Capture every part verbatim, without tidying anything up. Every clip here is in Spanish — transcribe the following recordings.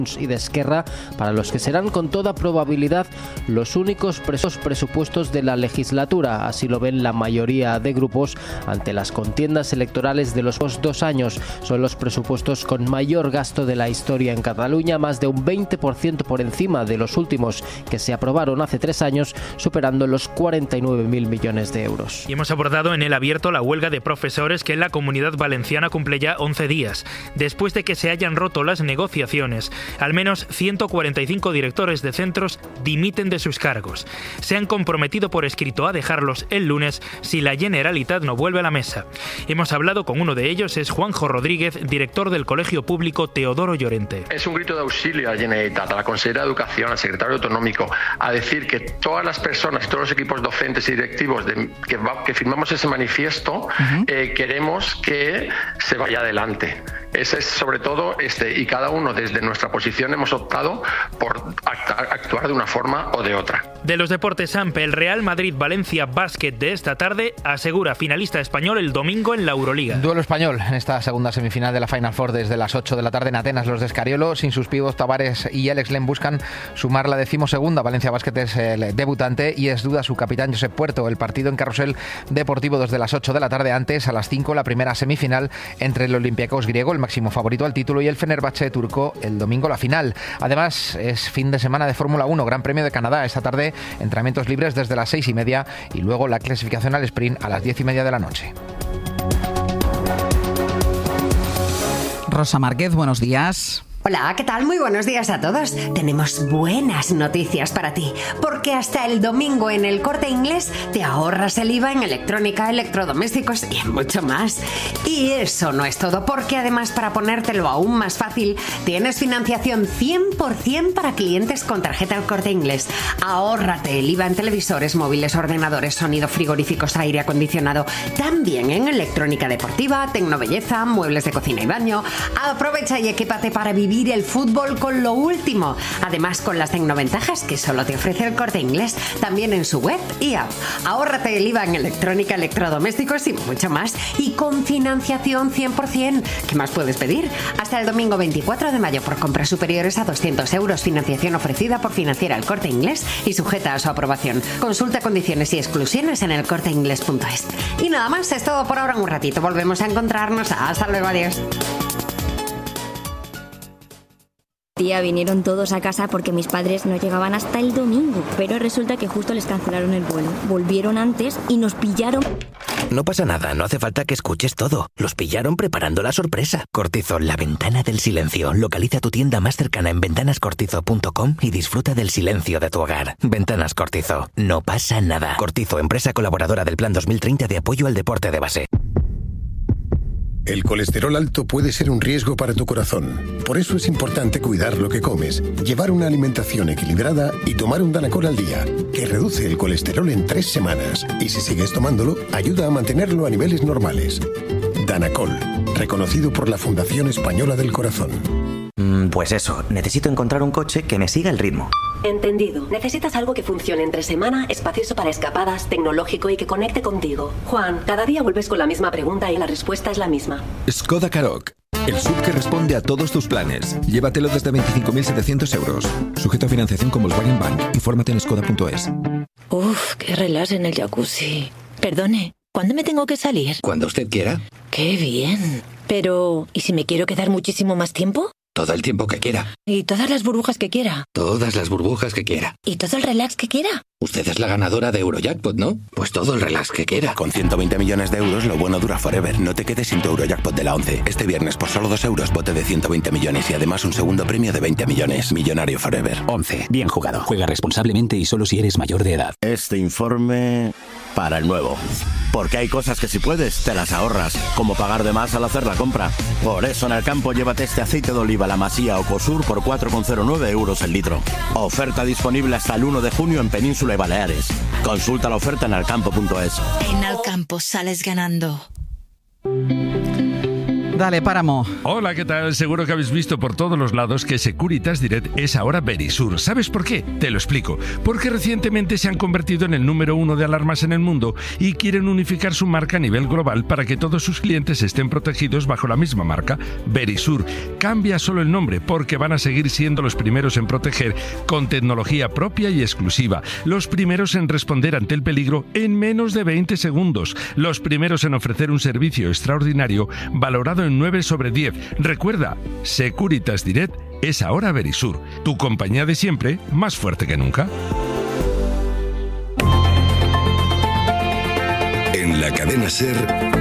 y de Esquerra, para los que serán con toda probabilidad los únicos presupuestos de la legislatura. Así lo ven la mayoría de grupos ante las contiendas electorales de los dos años. Son los presupuestos con mayor gasto de la historia en Cataluña, más de un veinte por ciento por encima de los últimos que se aprobaron hace tres años, superando los cuarenta y nueve mil millones de euros. Y hemos abordado en el abierto la huelga de profesores que en la Comunidad Valenciana cumple ya once días, después de que se hayan roto las negociaciones. Al menos ciento cuarenta y cinco directores de centros dimiten de sus cargos. Se han comprometido por escrito a dejarlos el lunes si la Generalitat no vuelve a la mesa. Hemos hablado con uno de ellos, es Juanjo Rodríguez, director del Colegio Público Teodoro Llorente. Es un grito de auxilio a la Generalitat, a la consellera de Educación, al secretario autonómico, a decir que todas las personas, todos los equipos docentes y directivos de, que, va, que firmamos ese manifiesto, uh-huh. eh, queremos que se vaya adelante. Ese es sobre todo, este, y cada uno desde nuestra posición hemos optado por actuar de una forma o de otra. De los deportes, Ampe, el Real Madrid-Valencia Básquet de esta tarde asegura finalista español el domingo en la Euroliga. Duelo español en esta segunda semifinal de la Final Four desde las ocho de la tarde en Atenas. Los de Escariolo, sin sus pibos Tavares y Alex Len, buscan sumar la decimosegunda. Valencia Básquet es el debutante y es duda su capitán Josep Puerto. El partido en Carrusel Deportivo desde las ocho de la tarde. Antes, a las cinco, la primera semifinal entre el Olympiacos griego, el máximo favorito al título, y el Fenerbahce turco el domingo la final. Además, es fin de semana de Fórmula uno, Gran Premio de Canadá. Esta tarde, entrenamientos libres desde las seis y media y luego la clasificación al sprint a las diez y media de la noche. Rosa Márquez, buenos días. Hola, ¿qué tal? Muy buenos días a todos. Tenemos buenas noticias para ti, porque hasta el domingo en El Corte Inglés te ahorras el I V A en electrónica, electrodomésticos y en mucho más. Y eso no es todo, porque además, para ponértelo aún más fácil, tienes financiación cien por ciento para clientes con tarjeta El Corte Inglés. Ahórrate el I V A en televisores, móviles, ordenadores, sonido, frigoríficos, aire acondicionado, también en electrónica deportiva, tecnobelleza, muebles de cocina y baño. Aprovecha y equípate para vivir el fútbol con lo último. Además, con las tecnoventajas que solo te ofrece El Corte Inglés, también en su web y app. Ahórrate el I V A en electrónica, electrodomésticos y mucho más. Y con financiación cien por ciento. ¿Qué más puedes pedir? Hasta el domingo veinticuatro de mayo por compras superiores a doscientos euros. Financiación ofrecida por Financiera El Corte Inglés y sujeta a su aprobación. Consulta condiciones y exclusiones en el corte inglés punto es. Y nada más, es todo por ahora. En un ratito volvemos a encontrarnos. Hasta luego, adiós. Tía, vinieron todos a casa porque mis padres no llegaban hasta el domingo, pero resulta que justo les cancelaron el vuelo. Volvieron antes y nos pillaron. No pasa nada, no hace falta que escuches todo. Los pillaron preparando la sorpresa. Cortizo, la ventana del silencio. Localiza tu tienda más cercana en ventanas cortizo punto com y disfruta del silencio de tu hogar. Ventanas Cortizo, no pasa nada. Cortizo, empresa colaboradora del Plan dos mil treinta de apoyo al deporte de base. El colesterol alto puede ser un riesgo para tu corazón. Por eso es importante cuidar lo que comes, llevar una alimentación equilibrada y tomar un Danacol al día, que reduce el colesterol en tres semanas. Y si sigues tomándolo, ayuda a mantenerlo a niveles normales. Danacol, reconocido por la Fundación Española del Corazón. Pues eso, necesito encontrar un coche que me siga el ritmo. Entendido. Necesitas algo que funcione entre semana, espacioso para escapadas, tecnológico y que conecte contigo. Juan, cada día vuelves con la misma pregunta y la respuesta es la misma. Skoda Karoq, el S U V que responde a todos tus planes. Llévatelo desde veinticinco mil setecientos euros. Sujeto a financiación con Volkswagen Bank. Infórmate en skoda punto es. Uf, qué relax en el jacuzzi. Perdone, ¿cuándo me tengo que salir? Cuando usted quiera. Qué bien. Pero, ¿y si me quiero quedar muchísimo más tiempo? Todo el tiempo que quiera. ¿Y todas las burbujas que quiera? Todas las burbujas que quiera. ¿Y todo el relax que quiera? Usted es la ganadora de Eurojackpot, ¿no? Pues todo el relax que quiera. Con ciento veinte millones de euros, lo bueno dura forever. No te quedes sin tu Eurojackpot de la once. Este viernes, por solo dos euros, bote de ciento veinte millones y además un segundo premio de veinte millones. Millonario forever. once. Bien jugado. Juega responsablemente y solo si eres mayor de edad. Este informe para el nuevo. Porque hay cosas que si puedes, te las ahorras. Como pagar de más al hacer la compra. Por eso en el campo llévate este aceite de oliva La Masía o Cosur por cuatro coma cero nueve euros el litro. Oferta disponible hasta el uno de junio en Península y Baleares. Consulta la oferta en alcampo punto es. En Alcampo sales ganando. Dale, Páramo. Hola, ¿qué tal? Seguro que habéis visto por todos los lados que Securitas Direct es ahora Verisur. ¿Sabes por qué? Te lo explico. Porque recientemente se han convertido en el número uno de alarmas en el mundo y quieren unificar su marca a nivel global para que todos sus clientes estén protegidos bajo la misma marca, Verisur. Cambia solo el nombre porque van a seguir siendo los primeros en proteger con tecnología propia y exclusiva. Los primeros en responder ante el peligro en menos de veinte segundos. Los primeros en ofrecer un servicio extraordinario valorado en nueve sobre diez. Recuerda, Securitas Direct es ahora Verisur, tu compañía de siempre, más fuerte que nunca. En la cadena SER,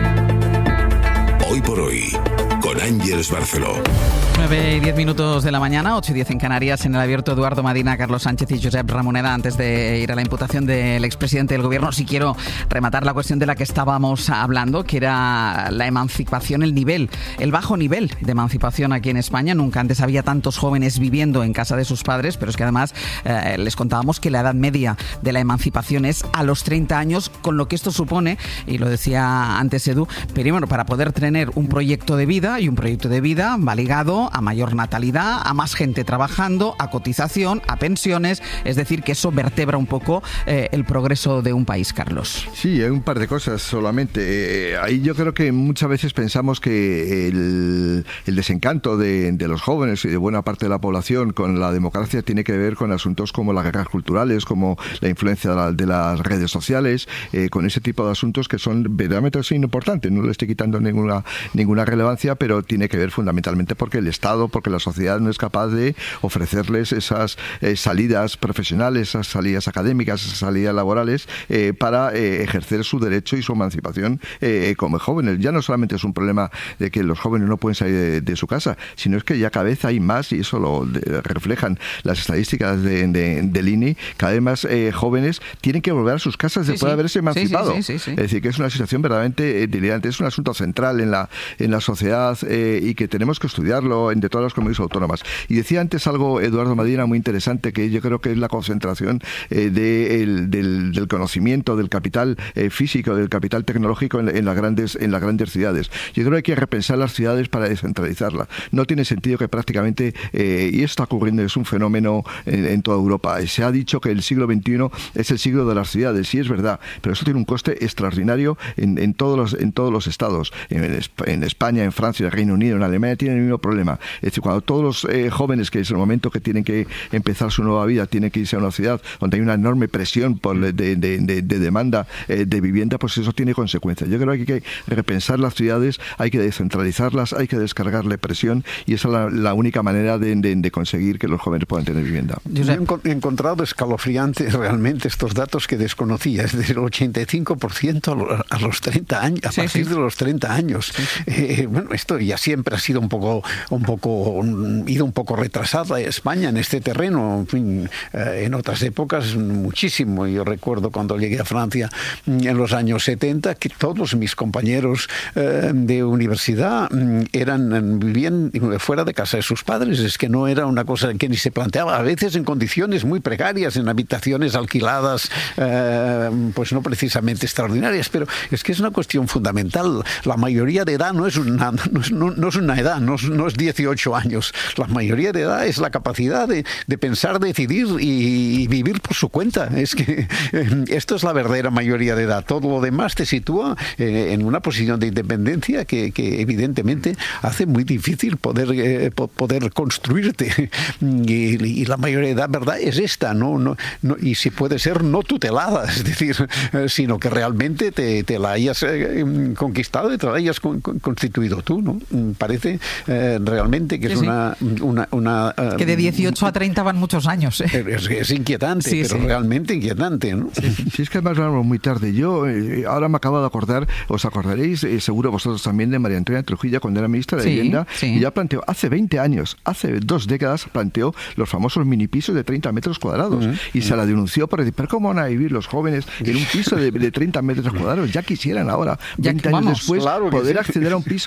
Hoy por Hoy, con Ángeles Barceló. nueve y diez minutos de la mañana, ocho y diez en Canarias, en el abierto Eduardo Madina, Carlos Sánchez y Josep Ramoneda. Antes de ir a la imputación del expresidente del gobierno, sí quiero rematar la cuestión de la que estábamos hablando, que era la emancipación, el nivel, el bajo nivel de emancipación aquí en España. Nunca antes había tantos jóvenes viviendo en casa de sus padres, pero es que además eh, les contábamos que la edad media de la emancipación es a los treinta años, con lo que esto supone, y lo decía antes Edu, primero, para poder tener un proyecto de vida, y un proyecto de vida va ligado a mayor natalidad, a más gente trabajando, a cotización, a pensiones, es decir, que eso vertebra un poco eh, el progreso de un país, Carlos. Sí, hay un par de cosas solamente. Eh, ahí yo creo que muchas veces pensamos que el, el desencanto de, de los jóvenes y de buena parte de la población con la democracia tiene que ver con asuntos como las guerras culturales, como la influencia de, la, de las redes sociales, eh, con ese tipo de asuntos que son verdaderamente importantes. No le estoy quitando ninguna, ninguna relevancia, pero tiene que ver fundamentalmente porque el Estado, porque la sociedad no es capaz de ofrecerles esas eh, salidas profesionales, esas salidas académicas, esas salidas laborales eh, para eh, ejercer su derecho y su emancipación eh, como jóvenes. Ya no solamente es un problema de que los jóvenes no pueden salir de, de su casa, sino es que ya cada vez hay más, y eso lo de, reflejan las estadísticas de, de, del I N E, cada vez más eh, jóvenes tienen que volver a sus casas sí, después sí. de haberse emancipado. Sí, sí, sí, sí, sí. Es decir, que es una situación verdaderamente eh, delirante, es un asunto central en la, en la sociedad eh, y que tenemos que estudiarlo en de todas las comunidades autónomas. Y decía antes algo Eduardo Madina muy interesante, que yo creo que es la concentración eh, de el, del, del conocimiento, del capital eh, físico, del capital tecnológico en, en, las grandes, en las grandes ciudades. Yo creo que hay que repensar las ciudades para descentralizarlas. No tiene sentido que prácticamente, eh, y esto está ocurriendo, es un fenómeno en, en toda Europa. Se ha dicho que el siglo veintiuno es el siglo de las ciudades, sí es verdad, pero eso tiene un coste extraordinario en, en, todos, los, en todos los estados. En, en España, en Francia, en Reino Unido, en Alemania tienen el mismo problema. Es decir, cuando todos los eh, jóvenes, que es el momento que tienen que empezar su nueva vida, tienen que irse a una ciudad donde hay una enorme presión por de, de, de, de demanda eh, de vivienda, pues eso tiene consecuencias. Yo creo que hay que repensar las ciudades, hay que descentralizarlas, hay que descargarle presión, y esa es la, la única manera de, de, de conseguir que los jóvenes puedan tener vivienda. Yo he encontrado escalofriante realmente estos datos que desconocía, es decir, el ochenta y cinco por ciento a los treinta años, a sí, partir sí. de los treinta años. Sí, sí. Eh, bueno, esto ya siempre ha sido un poco, un poco un, ido un poco retrasada España en este terreno. En fin, eh, en otras épocas muchísimo. Yo recuerdo cuando llegué a Francia en los años setenta que todos mis compañeros eh, de universidad eran vivían fuera de casa de sus padres. Es que no era una cosa que ni se planteaba. A veces en condiciones muy precarias, en habitaciones alquiladas, eh, pues no precisamente extraordinarias, pero es que es una cuestión fundamental. La mayoría de edad no es una, no es, no, no es una edad, no es, no es dieciocho años. La mayoría de edad es la capacidad de, de pensar, decidir y, y vivir por su cuenta. Es que eh, esto es la verdadera mayoría de edad. Todo lo demás te sitúa eh, en una posición de independencia que, que evidentemente hace muy difícil poder, eh, poder construirte. Y, y la mayoría de edad, ¿verdad?, es esta, ¿no? No, no, y si puede ser no tutelada, es decir, eh, sino que realmente te, te la hayas eh, conquistado y te la hayas con, con, constituido tú, ¿no? Parece eh, realmente que sí, es una... sí. una, una uh, que de dieciocho a treinta van muchos años. ¿eh? Es, es inquietante, sí, pero sí. realmente inquietante, ¿no? Sí, sí, es que además vamos muy tarde. Yo eh, ahora me acabo de acordar, os acordaréis, eh, seguro vosotros también, de María Antonia Trujillo cuando era ministra de sí, Vivienda, sí. y ya planteó, hace veinte años, hace dos décadas, planteó los famosos minipisos de treinta metros cuadrados, uh-huh. y uh-huh. se la denunció por decir, pero ¿cómo van a vivir los jóvenes en un piso de, de treinta metros cuadrados? Ya quisieran ahora, veinte años vamos, después, claro poder sí. acceder a un piso de,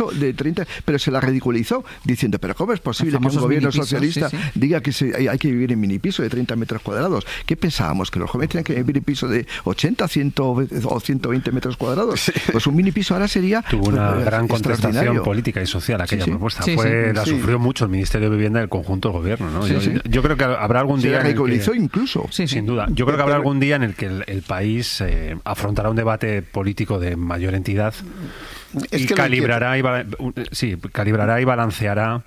treinta, pero se la ridiculizó diciendo, pero ¿cómo es posible que un gobierno socialista sí, sí. diga que se, hay, hay que vivir en minipiso de treinta metros cuadrados? ¿Qué pensábamos? ¿Que los jóvenes tenían que vivir en piso de ochenta, cien o ciento veinte metros cuadrados? Sí. Pues un minipiso ahora sería Tuvo una pues, gran contestación política y social aquella sí, sí. propuesta. Sí, Fue, sí, la sí. sufrió mucho el Ministerio de Vivienda del conjunto del gobierno, ¿no? Sí, yo, sí. yo creo que habrá algún día... Se ridiculizó que, incluso. Sí, sin duda. Yo creo que habrá algún día en el que el, el país eh, afrontará un debate político de mayor entidad es y que calibrará y, sí, calibrará y balanceará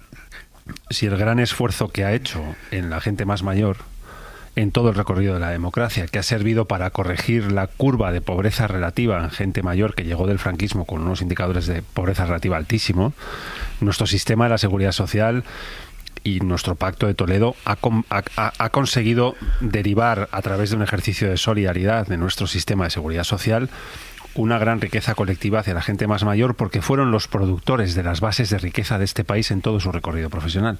si el gran esfuerzo que ha hecho en la gente más mayor en todo el recorrido de la democracia, que ha servido para corregir la curva de pobreza relativa en gente mayor que llegó del franquismo con unos indicadores de pobreza relativa altísimos. Nuestro sistema de la seguridad social y nuestro Pacto de Toledo ha, ha, ha conseguido derivar a través de un ejercicio de solidaridad de nuestro sistema de seguridad social una gran riqueza colectiva hacia la gente más mayor, porque fueron los productores de las bases de riqueza de este país en todo su recorrido profesional.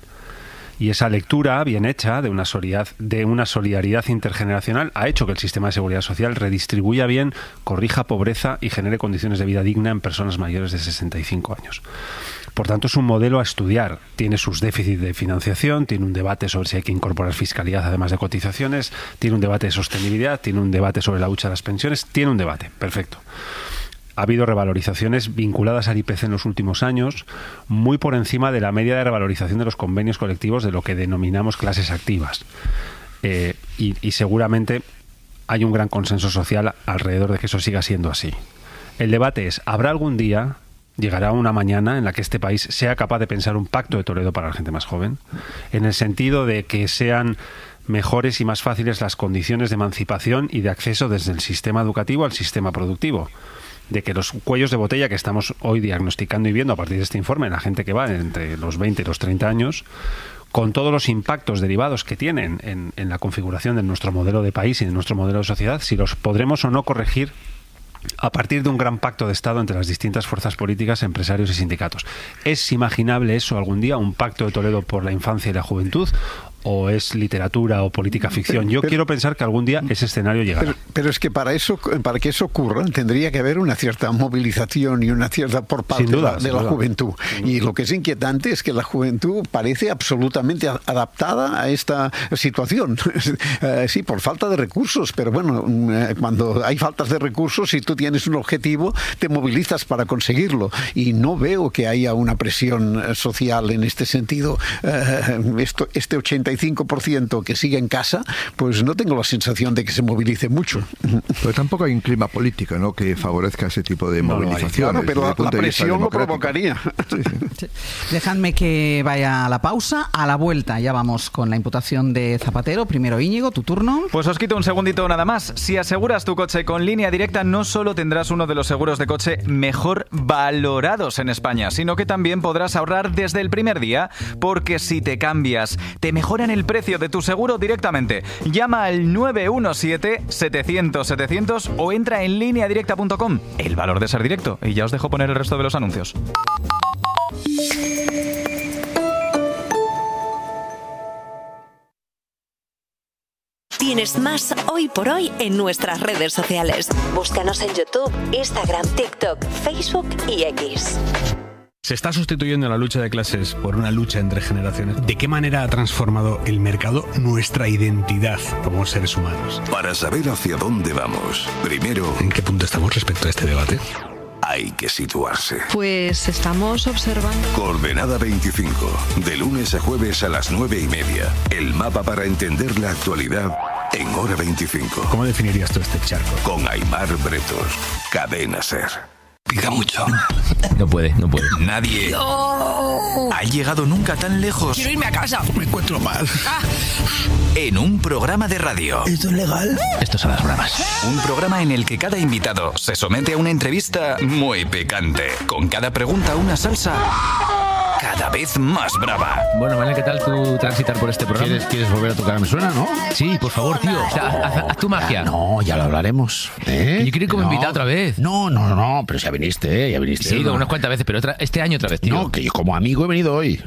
Y esa lectura bien hecha de una solidaridad, de una solidaridad intergeneracional ha hecho que el sistema de seguridad social redistribuya bien, corrija pobreza y genere condiciones de vida digna en personas mayores de sesenta y cinco años. Por tanto, es un modelo a estudiar. Tiene sus déficits de financiación, tiene un debate sobre si hay que incorporar fiscalidad además de cotizaciones, tiene un debate de sostenibilidad, tiene un debate sobre la lucha de las pensiones, tiene un debate, perfecto. Ha habido revalorizaciones vinculadas al I P C en los últimos años, muy por encima de la media de revalorización de los convenios colectivos de lo que denominamos clases activas. Eh, y, y seguramente hay un gran consenso social alrededor de que eso siga siendo así. El debate es, ¿habrá algún día, llegará una mañana en la que este país sea capaz de pensar un pacto de Toledo para la gente más joven? En el sentido de que sean mejores y más fáciles las condiciones de emancipación y de acceso desde el sistema educativo al sistema productivo. De que los cuellos de botella que estamos hoy diagnosticando y viendo a partir de este informe, la gente que va entre los veinte y los treinta años, con todos los impactos derivados que tienen en, en la configuración de nuestro modelo de país y de nuestro modelo de sociedad, si los podremos o no corregir a partir de un gran pacto de Estado entre las distintas fuerzas políticas, empresarios y sindicatos. ¿Es imaginable eso algún día, un pacto de Toledo por la infancia y la juventud? ¿O es literatura o política ficción? Yo pero, quiero pensar que algún día ese escenario llegará. Pero, pero es que para eso, para que eso ocurra, tendría que haber una cierta movilización y una cierta por parte duda, de la, de la juventud. Y lo que es inquietante es que la juventud parece absolutamente adaptada a esta situación. Sí, por falta de recursos, pero bueno, cuando hay faltas de recursos, si tú tienes un objetivo, te movilizas para conseguirlo. Y no veo que haya una presión social en este sentido. Esto, este ochenta y cinco por ciento que sigue en casa, pues no tengo la sensación de que se movilice mucho. Pero tampoco hay un clima político, ¿no?, que favorezca ese tipo de no movilizaciones. Claro, pero la, la presión lo provocaría. Sí, sí. Dejadme que vaya a la pausa. A la vuelta ya vamos con la imputación de Zapatero. Primero Íñigo, tu turno. Pues os quito un segundito nada más. Si aseguras tu coche con Línea Directa, no solo tendrás uno de los seguros de coche mejor valorados en España, sino que también podrás ahorrar desde el primer día, porque si te cambias, te mejoran el precio de tu seguro directamente. Llama al nueve uno siete, setecientos, setecientos o entra en línea directa punto com. El valor de ser directo. Y ya os dejo poner el resto de los anuncios. Tienes más Hoy por Hoy en nuestras redes sociales. Búscanos en YouTube, Instagram, TikTok, Facebook y X. Se está sustituyendo la lucha de clases por una lucha entre generaciones. ¿De qué manera ha transformado el mercado nuestra identidad como seres humanos? Para saber hacia dónde vamos, primero... ¿En qué punto estamos respecto a este debate? Hay que situarse. Pues estamos observando. Coordenada veinticinco, de lunes a jueves a las nueve y media. El mapa para entender la actualidad en Hora veinticinco. ¿Cómo definirías tú este charco? Con Aimar Bretos, Cadena SER. Pica mucho. No puede, no puede. Nadie no. ha llegado nunca tan lejos. Quiero irme a casa. Me encuentro mal. Ah. En un programa de radio. ¿Esto es legal? Esto son las bromas. Un programa en el que cada invitado se somete a una entrevista muy picante. Con cada pregunta una salsa cada vez más brava. Bueno, Manel, ¿qué tal tú transitar por este programa? ¿Quieres, ¿Quieres volver a tocar? ¿Me suena, no? Sí, por favor, tío. O sea, haz, haz tu magia. Ah, no, ya lo hablaremos. ¿Eh? Yo quiero ir como no, invitado otra vez. No, no, no, pero ya viniste, ¿eh? Ya viniste. Sí, ¿no? unas cuantas veces, pero otra, este año otra vez, tío. No, que yo como amigo he venido hoy.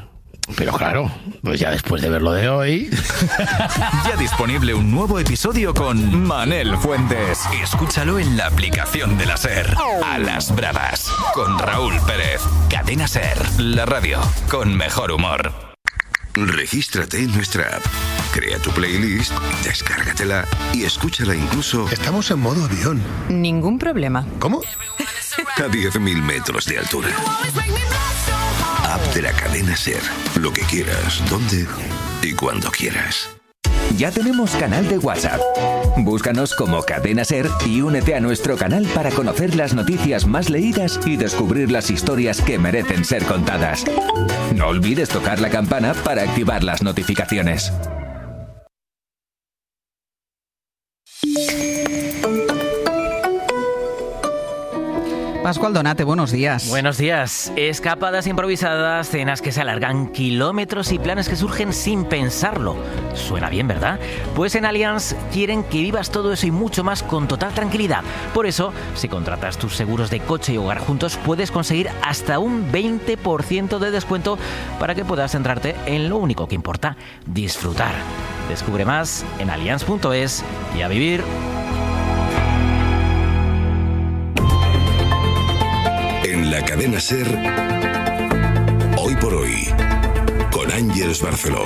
Pero claro, pues ya después de verlo de hoy... Ya disponible un nuevo episodio con Manel Fuentes. Escúchalo en la aplicación de la SER. A las bravas, con Raúl Pérez. Cadena SER, la radio con mejor humor. Regístrate en nuestra app, crea tu playlist, descárgatela y escúchala incluso... Estamos en modo avión. Ningún problema. ¿Cómo? A diez mil metros de altura. App de la cadena SER. Lo que quieras, donde y cuando quieras. Ya tenemos canal de WhatsApp. Búscanos como Cadena SER y únete a nuestro canal para conocer las noticias más leídas y descubrir las historias que merecen ser contadas. No olvides tocar la campana para activar las notificaciones. Pascual Donate, buenos días. Buenos días. Escapadas improvisadas, cenas que se alargan kilómetros y planes que surgen sin pensarlo. Suena bien, ¿verdad? Pues en Allianz quieren que vivas todo eso y mucho más con total tranquilidad. Por eso, si contratas tus seguros de coche y hogar juntos, puedes conseguir hasta un veinte por ciento de descuento para que puedas centrarte en lo único que importa, disfrutar. Descubre más en allianz punto es y a vivir. En la cadena SER, hoy por hoy, con Ángeles Barceló.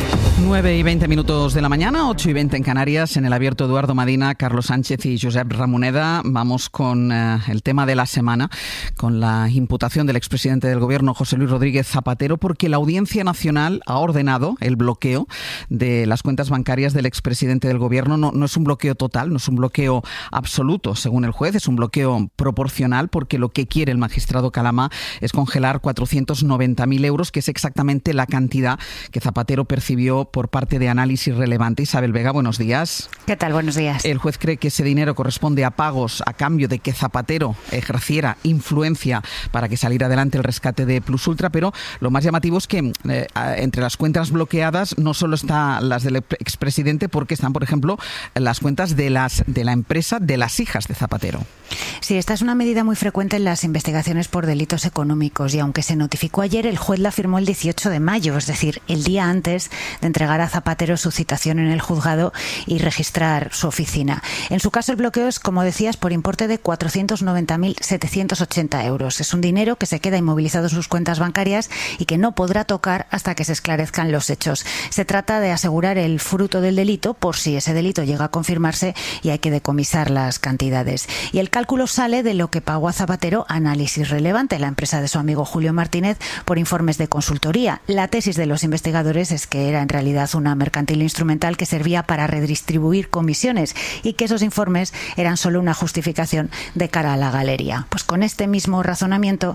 nueve y veinte minutos de la mañana, ocho y veinte en Canarias, en el abierto Eduardo Madina, Carlos Sánchez y Josep Ramoneda. Vamos con eh, el tema de la semana, con la imputación del expresidente del Gobierno, José Luis Rodríguez Zapatero, porque la Audiencia Nacional ha ordenado el bloqueo de las cuentas bancarias del expresidente del Gobierno. No, no es un bloqueo total, no es un bloqueo absoluto, según el juez, es un bloqueo proporcional, porque lo que quiere el magistrado Calama es congelar cuatrocientos noventa mil euros, que es exactamente la cantidad que Zapatero percibió por parte de Análisis Relevante. Isabel Vega, buenos días. ¿Qué tal? Buenos días. El juez cree que ese dinero corresponde a pagos a cambio de que Zapatero ejerciera influencia para que saliera adelante el rescate de Plus Ultra, pero lo más llamativo es que eh, entre las cuentas bloqueadas no solo están las del expresidente, porque están, por ejemplo, las cuentas de, las, de la empresa de las hijas de Zapatero. Sí, esta es una medida muy frecuente en las investigaciones por delitos económicos y aunque se notificó ayer, el juez la firmó el dieciocho de mayo, es decir, el día antes de entregar a Zapatero su citación en el juzgado y registrar su oficina. En su caso, el bloqueo es, como decías, por importe de cuatrocientos noventa mil setecientos ochenta euros. Es un dinero que se queda inmovilizado en sus cuentas bancarias y que no podrá tocar hasta que se esclarezcan los hechos. Se trata de asegurar el fruto del delito por si ese delito llega a confirmarse y hay que decomisar las cantidades. Y el cálculo sale de lo que pagó a Zapatero Análisis Relevante, la empresa de su amigo Julio Martínez, por informes de consultoría. La tesis de los investigadores es que era en realidad una mercantil instrumental que servía para redistribuir comisiones y que esos informes eran solo una justificación de cara a la galería. Pues con este mismo razonamiento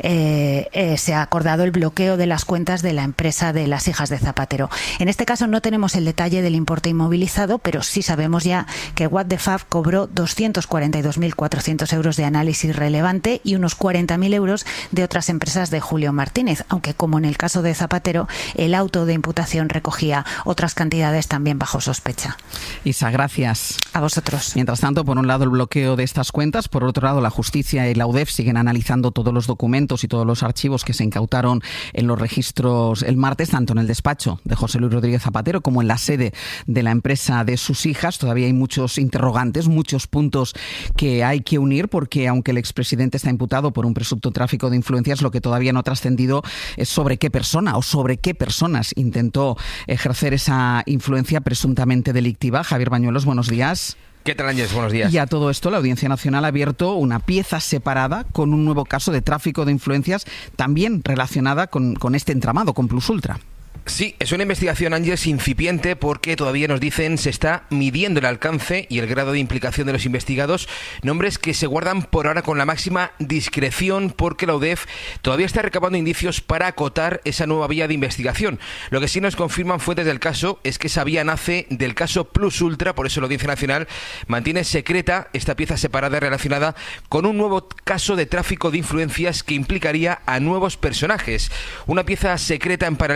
eh, eh, se ha acordado el bloqueo de las cuentas de la empresa de las hijas de Zapatero. En este caso no tenemos el detalle del importe inmovilizado, pero sí sabemos ya que What the Fab cobró doscientos cuarenta y dos mil cuatrocientos euros de Análisis Relevante y unos cuarenta mil euros de otras empresas de Julio Martínez, aunque como en el caso de Zapatero, el auto de imputación recogía otras cantidades también bajo sospecha. Isa, gracias. A vosotros. Mientras tanto, por un lado el bloqueo de estas cuentas, por otro lado la justicia y la U D E F siguen analizando todos los documentos y todos los archivos que se incautaron en los registros el martes, tanto en el despacho de José Luis Rodríguez Zapatero como en la sede de la empresa de sus hijas. Todavía hay muchos interrogantes, muchos puntos que hay que unir, porque aunque el expresidente está imputado por un presunto tráfico de influencias, lo que todavía no ha trascendido es sobre qué persona o sobre qué personas intentó ejercer esa influencia presuntamente delictiva. Javier Bañuelos, buenos días. ¿Qué tal, Ángel? Buenos días. Y a todo esto, la Audiencia Nacional ha abierto una pieza separada con un nuevo caso de tráfico de influencias, también relacionada con, con este entramado, con Plus Ultra. Sí, es una investigación, Ángeles, incipiente porque todavía nos dicen se está midiendo el alcance y el grado de implicación de los investigados, nombres que se guardan por ahora con la máxima discreción porque la U D E F todavía está recabando indicios para acotar esa nueva vía de investigación. Lo que sí nos confirman fuentes del caso es que esa vía nace del caso Plus Ultra, por eso la Audiencia Nacional mantiene secreta esta pieza separada relacionada con un nuevo caso de tráfico de influencias que implicaría a nuevos personajes. Una pieza secreta en paralelo a la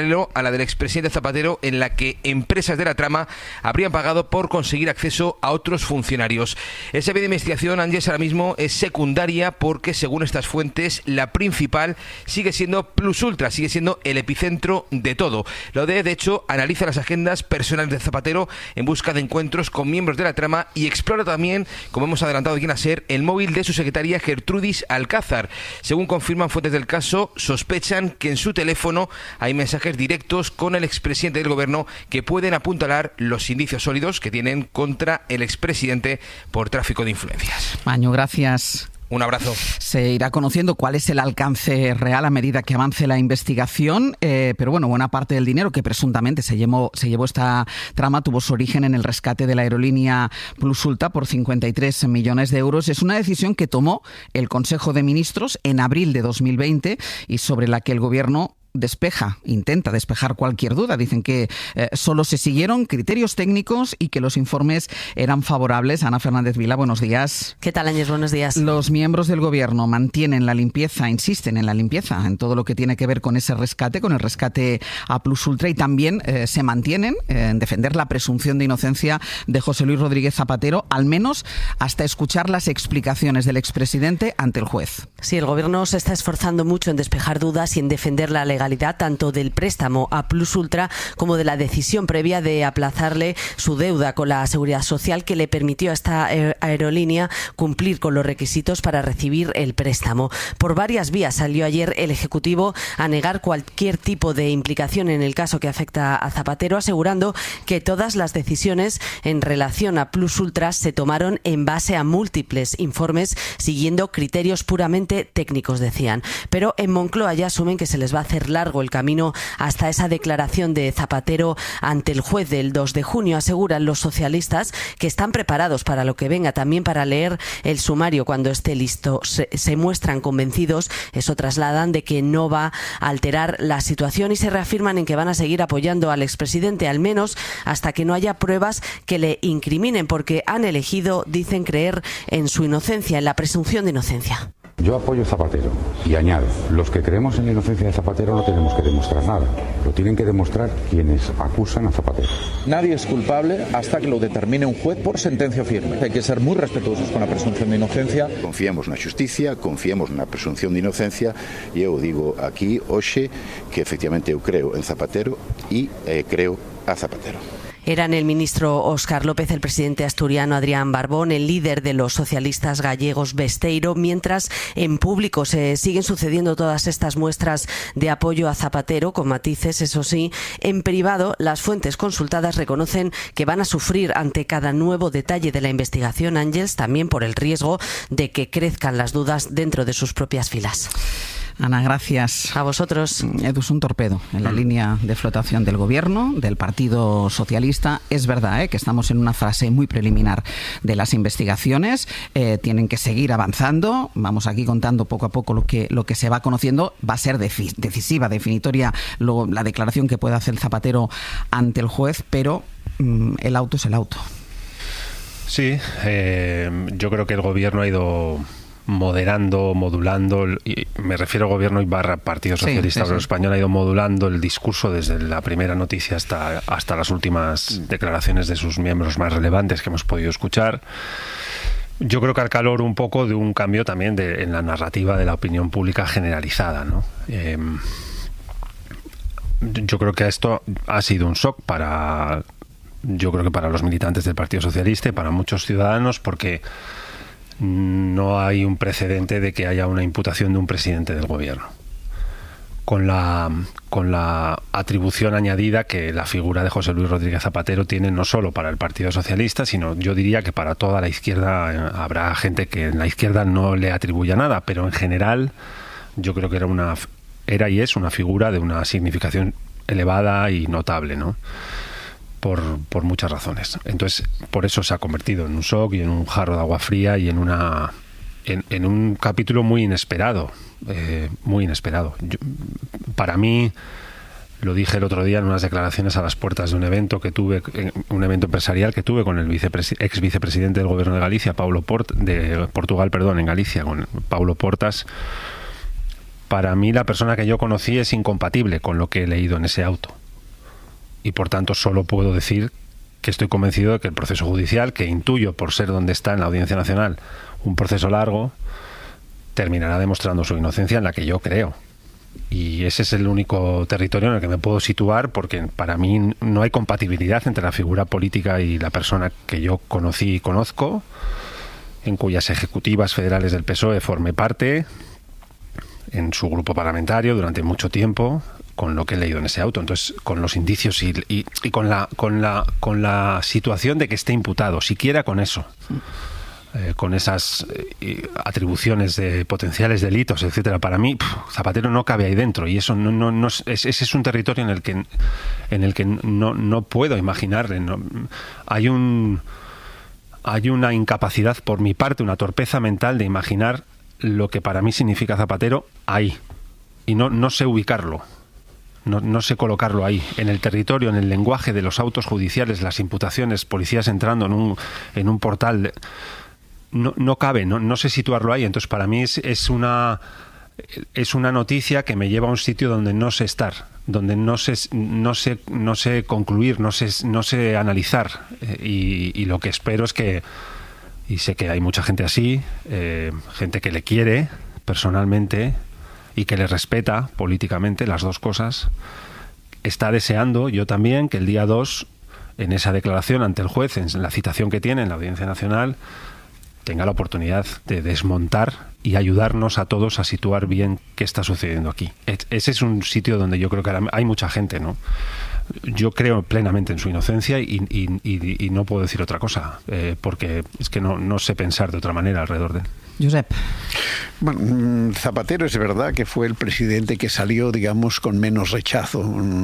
la del expresidente Zapatero, en la que empresas de la trama habrían pagado por conseguir acceso a otros funcionarios. Esa vía de investigación, Ángeles, ahora mismo es secundaria porque, según estas fuentes, la principal sigue siendo Plus Ultra, sigue siendo el epicentro de todo. La O D E, de hecho, analiza las agendas personales de Zapatero en busca de encuentros con miembros de la trama y explora también, como hemos adelantado aquí en ASER, el móvil de su secretaria Gertrudis Alcázar. Según confirman fuentes del caso, sospechan que en su teléfono hay mensajes directos con el expresidente del gobierno que pueden apuntalar los indicios sólidos que tienen contra el expresidente por tráfico de influencias. Maño, gracias. Un abrazo. Se irá conociendo cuál es el alcance real a medida que avance la investigación, eh, pero bueno, buena parte del dinero que presuntamente se llevó, se llevó esta trama tuvo su origen en el rescate de la aerolínea Plus Ultra por cincuenta y tres millones de euros. Es una decisión que tomó el Consejo de Ministros en abril de dos mil veinte y sobre la que el Gobierno despeja, intenta despejar cualquier duda. Dicen que eh, solo se siguieron criterios técnicos y que los informes eran favorables. Ana Fernández Vila, buenos días. ¿Qué tal, Áñez? Buenos días. Los miembros del Gobierno mantienen la limpieza, insisten en la limpieza, en todo lo que tiene que ver con ese rescate, con el rescate a Plus Ultra, y también eh, se mantienen eh, en defender la presunción de inocencia de José Luis Rodríguez Zapatero, al menos hasta escuchar las explicaciones del expresidente ante el juez. Sí, el Gobierno se está esforzando mucho en despejar dudas y en defender la legalidad tanto del préstamo a Plus Ultra como de la decisión previa de aplazarle su deuda con la Seguridad Social, que le permitió a esta aerolínea cumplir con los requisitos para recibir el préstamo. Por varias vías salió ayer el Ejecutivo a negar cualquier tipo de implicación en el caso que afecta a Zapatero, asegurando que todas las decisiones en relación a Plus Ultra se tomaron en base a múltiples informes siguiendo criterios puramente técnicos, decían. Pero en Moncloa ya asumen que se les va a hacer largo el camino hasta esa declaración de Zapatero ante el juez del dos de junio. Aseguran los socialistas que están preparados para lo que venga, también para leer el sumario cuando esté listo. Se, se muestran convencidos, eso trasladan, de que no va a alterar la situación y se reafirman en que van a seguir apoyando al expresidente, al menos hasta que no haya pruebas que le incriminen, porque han elegido, dicen, creer en su inocencia, en la presunción de inocencia. Yo apoyo a Zapatero y añado, los que creemos en la inocencia de Zapatero no tenemos que demostrar nada, lo tienen que demostrar quienes acusan a Zapatero. Nadie es culpable hasta que lo determine un juez por sentencia firme. Hay que ser muy respetuosos con la presunción de inocencia. Confiamos na justicia, confiamos na presunción de inocencia e eu digo aquí hoxe que efectivamente eu creo en Zapatero e eh, creo a Zapatero. Eran el ministro Óscar López, el presidente asturiano Adrián Barbón, el líder de los socialistas gallegos Besteiro, mientras en público se siguen sucediendo todas estas muestras de apoyo a Zapatero, con matices, eso sí. En privado, las fuentes consultadas reconocen que van a sufrir ante cada nuevo detalle de la investigación, Ángels, también por el riesgo de que crezcan las dudas dentro de sus propias filas. Ana, gracias. A vosotros. Edu, es un torpedo en la línea de flotación del Gobierno, del Partido Socialista. Es verdad ¿eh? que estamos en una fase muy preliminar de las investigaciones. Eh, tienen que seguir avanzando. Vamos aquí contando poco a poco lo que, lo que se va conociendo. Va a ser defi- decisiva, definitoria lo, la declaración que pueda hacer Zapatero ante el juez, pero mmm, el auto es el auto. Sí, eh, yo creo que el Gobierno ha ido moderando, modulando, y me refiero al Gobierno y barra Partido Socialista sí, sí, sí. Español, ha ido modulando el discurso desde la primera noticia hasta, hasta las últimas declaraciones de sus miembros más relevantes que hemos podido escuchar. Yo creo que al calor un poco de un cambio también de, en la narrativa de la opinión pública generalizada, ¿no? Eh, yo creo que esto ha sido un shock para, yo creo que para los militantes del Partido Socialista y para muchos ciudadanos, porque no hay un precedente de que haya una imputación de un presidente del gobierno con la con la atribución añadida que la figura de José Luis Rodríguez Zapatero tiene, no solo para el Partido Socialista, sino yo diría que para toda la izquierda. Habrá gente que en la izquierda no le atribuya nada, pero en general yo creo que era una era y es una figura de una significación elevada y notable, ¿no? Por, por muchas razones. Entonces, por eso se ha convertido en un shock y en un jarro de agua fría y en una en, en un capítulo muy inesperado, eh, muy inesperado. Yo, para mí, lo dije el otro día en unas declaraciones a las puertas de un evento que tuve, un evento empresarial que tuve con el vicepres, ex vicepresidente del Gobierno de Galicia, Paulo Port, de Portugal, perdón, en Galicia, con Paulo Portas. Para mí, la persona que yo conocí es incompatible con lo que he leído en ese auto. y por tanto solo puedo decir que estoy convencido de que el proceso judicial, que intuyo por ser donde está en la Audiencia Nacional un proceso largo, terminará demostrando su inocencia, en la que yo creo. Y ese es el único territorio en el que me puedo situar, porque para mí no hay compatibilidad entre la figura política y la persona que yo conocí y conozco, en cuyas ejecutivas federales del P S O E formé parte, en su grupo parlamentario durante mucho tiempo, con lo que he leído en ese auto. Entonces, con los indicios y, y, y con la con la con la situación de que esté imputado, siquiera con eso, eh, con esas eh, atribuciones de potenciales delitos, etcétera, para mí pff, Zapatero no cabe ahí dentro, y eso no no, no es, ese es un territorio en el que en el que no no puedo imaginarle. No, hay un hay una incapacidad por mi parte, una torpeza mental de imaginar lo que para mí significa Zapatero ahí, y no no sé ubicarlo. No, no sé colocarlo ahí, en el territorio, en el lenguaje de los autos judiciales, las imputaciones, policías entrando en un, en un portal. De, no, no cabe, no, no sé situarlo ahí. Entonces, para mí es, es una es una noticia que me lleva a un sitio donde no sé estar, donde no sé no sé no sé concluir, no sé no sé analizar. Y, y lo que espero es que, y sé que hay mucha gente así, eh, gente que le quiere personalmente y que le respeta políticamente, las dos cosas, está deseando, yo también, que el día dos, en esa declaración ante el juez, en la citación que tiene en la Audiencia Nacional, tenga la oportunidad de desmontar y ayudarnos a todos a situar bien qué está sucediendo aquí. Ese es un sitio donde yo creo que hay mucha gente, ¿no? Yo creo plenamente en su inocencia y, y, y, y no puedo decir otra cosa, eh, porque es que no, no sé pensar de otra manera alrededor de él. Josep. Bueno, Zapatero es verdad que fue el presidente que salió, digamos, con menos rechazo.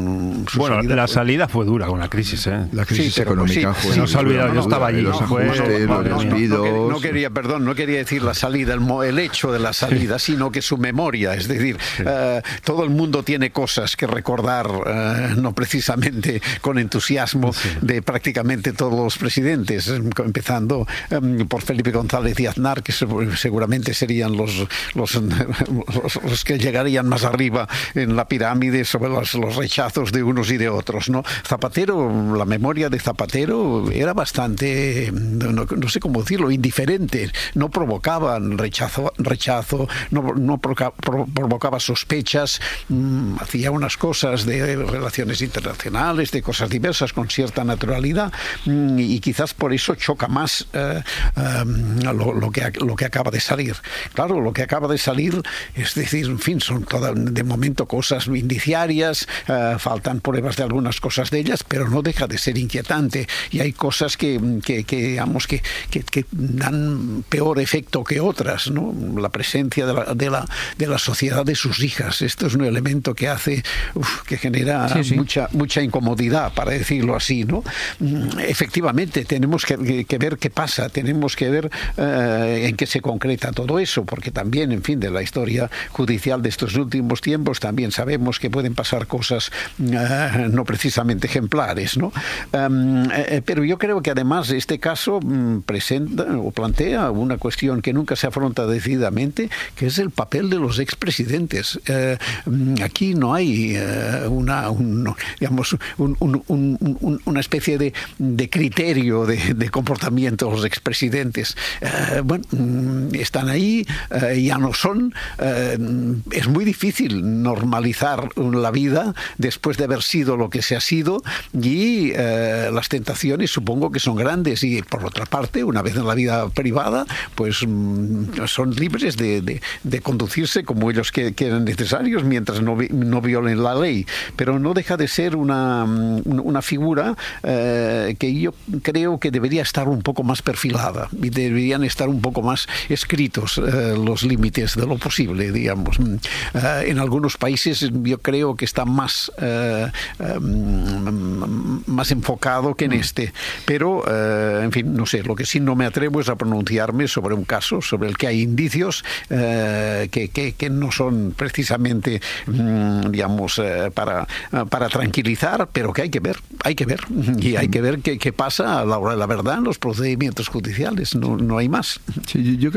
Su bueno, salida la fue... salida fue dura con la crisis, ¿eh? La crisis sí, económica sí, fue... sí, no se ha olvidado, yo estaba allí. Los fue, ajustes, no, los no, despidos... No, no, no quería, perdón, no quería decir la salida, el, el hecho de la salida, sí. sino que su memoria, es decir, sí. uh, todo el mundo tiene cosas que recordar, uh, no precisamente con entusiasmo, sí. de prácticamente todos los presidentes, empezando um, por Felipe González y Aznar, que seguramente serían los Los, los, los que llegarían más arriba en la pirámide sobre los, los rechazos de unos y de otros, ¿no? Zapatero, la memoria de Zapatero era bastante, no, no sé cómo decirlo, indiferente, no provocaba rechazo, rechazo no, no proca, pro, provocaba sospechas, mmm, hacía unas cosas de relaciones internacionales, de cosas diversas con cierta naturalidad, mmm, y quizás por eso choca más eh, eh, lo, lo, que, lo que acaba de salir. Claro, lo que acaba de salir, es decir, en fin, son todas, de momento, cosas indiciarias, uh, faltan pruebas de algunas cosas de ellas, pero no deja de ser inquietante, y hay cosas que, que, que digamos, que, que, que dan peor efecto que otras, ¿no? La presencia de la, de la, de la sociedad de sus hijas, esto es un elemento que hace, uf, que genera sí, sí. mucha mucha incomodidad, para decirlo así, ¿no? Efectivamente, tenemos que, que ver qué pasa, tenemos que ver uh, en qué se concreta todo eso, porque también, en fin, de la historia judicial de estos últimos tiempos, también sabemos que pueden pasar cosas uh, no precisamente ejemplares, ¿no? Um, eh, pero yo creo que además este caso um, presenta o plantea una cuestión que nunca se afronta decididamente, que es el papel de los expresidentes. Uh, aquí no hay uh, una, un, digamos, un, un, un, un, una especie de, de criterio de, de comportamiento de los expresidentes. Uh, bueno, están ahí, uh, ya no son, eh, es muy difícil normalizar la vida después de haber sido lo que se ha sido, y eh, las tentaciones supongo que son grandes, y por otra parte, una vez en la vida privada, pues mm, son libres de, de, de conducirse como ellos que, quieran necesarios, mientras no, no violen la ley, pero no deja de ser una, una figura eh, que yo creo que debería estar un poco más perfilada, y deberían estar un poco más escritos eh, los límites de lo posible, digamos. Uh, en algunos países yo creo que está más uh, um, más enfocado que en este, pero uh, en fin, no sé, lo que sí no me atrevo es a pronunciarme sobre un caso sobre el que hay indicios uh, que, que, que no son precisamente um, digamos uh, para, uh, para tranquilizar, pero que hay que ver, hay que ver, y hay que ver qué, qué pasa a la hora de la verdad en los procedimientos judiciales, no, no hay más. Sí, yo creo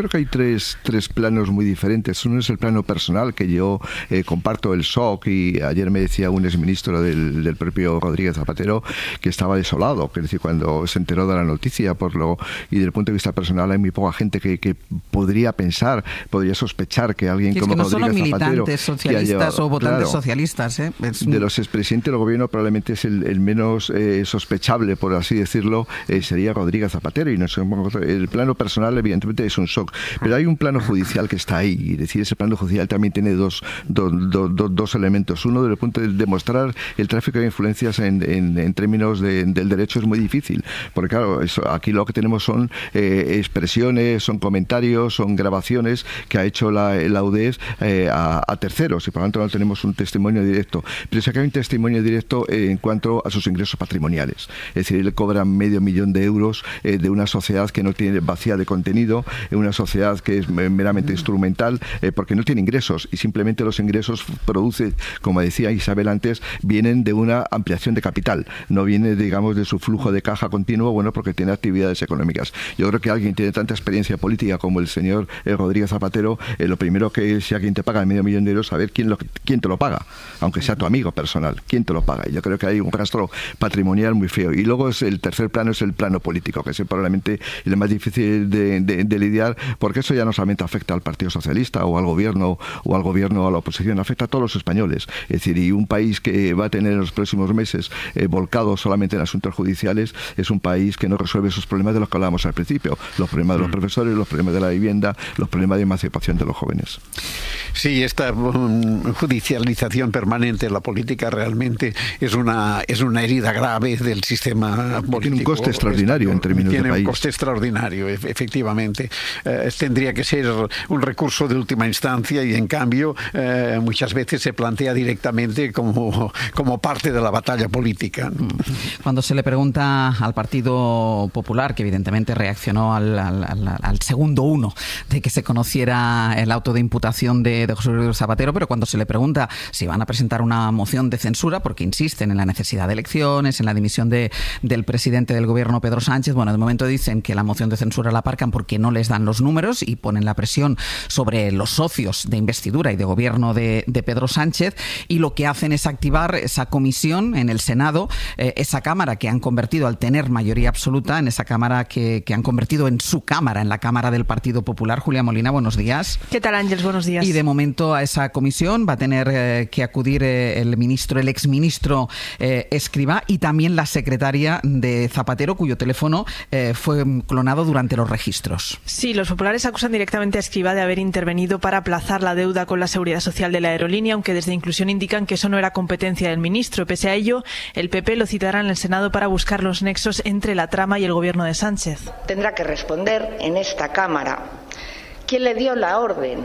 creo que hay tres, tres planos muy diferentes. Uno es el plano personal, que yo eh, comparto el shock, y ayer me decía un exministro del, del propio Rodríguez Zapatero que estaba desolado, que es decir, cuando se enteró de la noticia, por lo y desde el punto de vista personal hay muy poca gente que, que podría pensar, podría sospechar que alguien es como que no Rodríguez son Zapatero, militantes socialistas llevado, o votantes claro, socialistas, ¿eh? Es... de los expresidentes del gobierno probablemente es el, el menos eh, sospechable, por así decirlo, eh, sería Rodríguez Zapatero, y no sé, el plano personal evidentemente es un shock, pero hay un plano judicial que está ahí, y decir, ese plano judicial también tiene dos, dos, dos, dos, dos elementos. Uno, desde el punto de demostrar el tráfico de influencias en, en, en términos de, del derecho es muy difícil, porque claro, eso, aquí lo que tenemos son eh, expresiones, son comentarios, son grabaciones que ha hecho la, la U D E S eh, a, a terceros, y por lo tanto no tenemos un testimonio directo, pero sí que hay un testimonio directo eh, en cuanto a sus ingresos patrimoniales. Es decir, él cobra medio millón de euros eh, de una sociedad que no tiene, vacía de contenido, en una sociedad que es meramente instrumental, eh, porque no tiene ingresos, y simplemente los ingresos produce, como decía Isabel antes, vienen de una ampliación de capital, no viene, digamos, de su flujo de caja continuo, bueno, porque tiene actividades económicas. Yo creo que alguien tiene tanta experiencia política como el señor eh, Rodríguez Zapatero, eh, lo primero que, si alguien te paga el medio millón de euros, saber quién, lo, quién te lo paga, aunque sea tu amigo personal, quién te lo paga. Y yo creo que hay un rastro patrimonial muy feo. Y luego es el tercer plano, es el plano político, que es probablemente el más difícil de, de, de lidiar, porque eso ya no solamente afecta al Partido Socialista o al gobierno o al gobierno o a la oposición, afecta a todos los españoles. Es decir, y un país que va a tener en los próximos meses eh, volcado solamente en asuntos judiciales es un país que no resuelve esos problemas de los que hablábamos al principio, los problemas de los profesores, los problemas de la vivienda, los problemas de emancipación de los jóvenes. Sí, esta um, judicialización permanente en la política realmente es una es una herida grave del sistema político. Tiene un coste extraordinario en términos Tiene de país. un coste extraordinario, efectivamente. Eh, tendría que ser un recurso de última instancia, y en cambio eh, muchas veces se plantea directamente como, como parte de la batalla política. Cuando se le pregunta al Partido Popular, que evidentemente reaccionó al, al, al, al segundo uno de que se conociera el auto de imputación de, de José Luis Zapatero, pero cuando se le pregunta si van a presentar una moción de censura, porque insisten en la necesidad de elecciones, en la dimisión de, del presidente del gobierno, Pedro Sánchez, bueno, de momento dicen que la moción de censura la aparcan porque no les dan los números y ponen la presión sobre los socios de investidura y de gobierno de, de Pedro Sánchez, y lo que hacen es activar esa comisión en el Senado, eh, esa Cámara que han convertido, al tener mayoría absoluta, en esa Cámara que, que han convertido en su Cámara, en la Cámara del Partido Popular. Julia Molina, buenos días. ¿Qué tal, Ángeles? Buenos días. Y de momento a esa comisión va a tener eh, que acudir eh, el ministro, el exministro eh, Escrivá, y también la secretaria de Zapatero, cuyo teléfono eh, fue clonado durante los registros. Sí, los populares acusan directamente a Escrivá de haber intervenido para aplazar la deuda con la Seguridad Social de la aerolínea, aunque desde Inclusión indican que eso no era competencia del ministro. Pese a ello, el P P lo citará en el Senado para buscar los nexos entre la trama y el gobierno de Sánchez. Tendrá que responder en esta Cámara quién le dio la orden